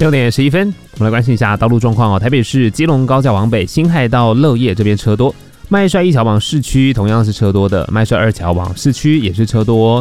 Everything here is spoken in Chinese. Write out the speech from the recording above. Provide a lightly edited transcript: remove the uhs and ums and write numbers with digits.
6:11，我们来关心一下道路状况哦。台北市基隆高架往北辛亥到乐业这边车多，麦帅一桥往市区同样是车多的，麦帅二桥往市区也是车多